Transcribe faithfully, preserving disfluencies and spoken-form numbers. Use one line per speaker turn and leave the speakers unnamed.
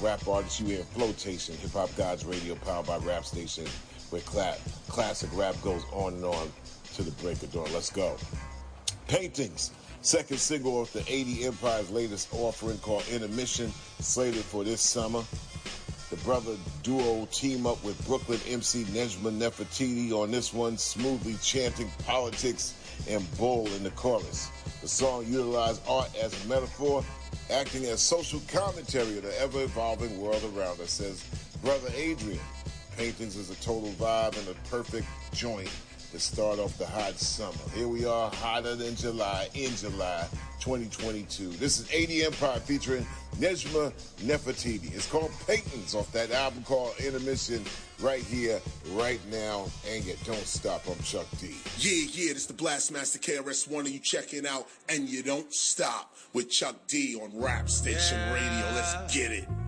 rap artists. You hear Flotation, Hip Hop Gods Radio, powered by Rap Station, where cla- classic rap goes on and on to the break of dawn. Let's go. Paintings, second single of the eighty Empire's latest offering called Intermission, slated for this summer. The brother duo team up with Brooklyn M C Nejma Nefertiti on this one, smoothly chanting politics and bull in the chorus. The song utilized art as a metaphor, acting as social commentary of the ever-evolving world around us, says Brother Adrian. Paintings is a total vibe and a perfect joint to start off the hot summer. Here we are, hotter than July, in July twenty twenty-two. This is eighty Empire featuring Nejma Nefertiti. It's called Paintings off that album called Intermission, right here, right now. And you don't stop. I'm Chuck D.
Yeah, yeah, this the Blastmaster K R S One, and you checking out And You Don't Stop with Chuck D on Rap Station yeah. Radio. Let's get it.